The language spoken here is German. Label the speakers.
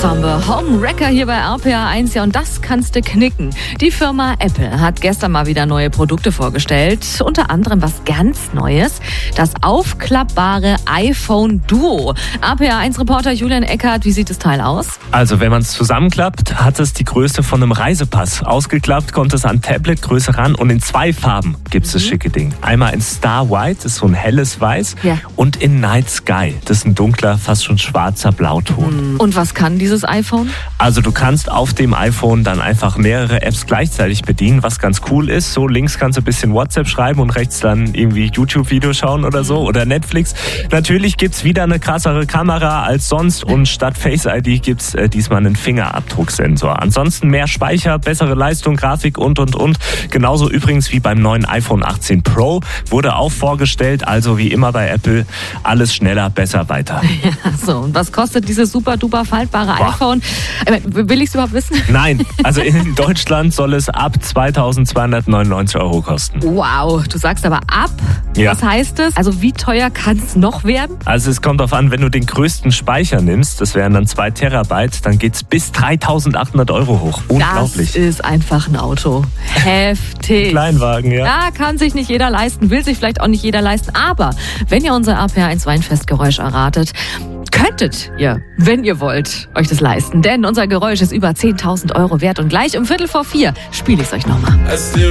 Speaker 1: Ensemble Home Wrecker hier bei RPA 1. Ja, und das kannst du knicken. Die Firma Apple hat gestern mal wieder neue Produkte vorgestellt. Unter anderem was ganz Neues. Das aufklappbare iPhone Duo. RPA 1 Reporter Julian Eckert, wie sieht das Teil aus?
Speaker 2: Also wenn man es zusammenklappt, hat es die Größe von einem Reisepass. Ausgeklappt kommt es an Tablet-Größe ran und in 2 Farben gibt es das schicke Ding. Einmal in Star White, das ist so ein helles Weiß, und in Night Sky, das ist ein dunkler, fast schon schwarzer Blauton.
Speaker 1: Und was kann dieses iPhone?
Speaker 2: Also du kannst auf dem iPhone dann einfach mehrere Apps gleichzeitig bedienen, was ganz cool ist. So links kannst du ein bisschen WhatsApp schreiben und rechts dann irgendwie YouTube-Video schauen oder so oder Netflix. Natürlich gibt's wieder eine krassere Kamera als sonst und statt Face ID gibt's diesmal einen Fingerabdrucksensor. Ansonsten mehr Speicher, bessere Leistung, Grafik und. Genauso übrigens wie beim neuen iPhone 18 Pro wurde auch vorgestellt, also wie immer bei Apple, alles schneller, besser, weiter.
Speaker 1: Ja, so, und was kostet dieses super-duper faltbare iPhone? Will ich es überhaupt wissen?
Speaker 2: Nein, also in Deutschland soll es ab 2.299 € kosten.
Speaker 1: Wow, du sagst aber ab?
Speaker 2: Ja.
Speaker 1: Was heißt das? Also wie teuer kann es noch werden?
Speaker 2: Also es kommt darauf an, wenn du den größten Speicher nimmst, das wären dann 2 Terabyte, dann geht's bis 3.800 € hoch. Unglaublich.
Speaker 1: Das ist einfach ein Auto. Heftig.
Speaker 2: Kleinwagen, ja.
Speaker 1: Ja, kann sich nicht jeder leisten, will sich vielleicht auch nicht jeder leisten. Aber wenn ihr unser RPA 1 Weinfestgeräusch erratet, könntet ihr, wenn ihr wollt, euch das leisten. Denn unser Geräusch ist über 10.000 € wert. Und gleich um 3:45 spiele ich es euch nochmal.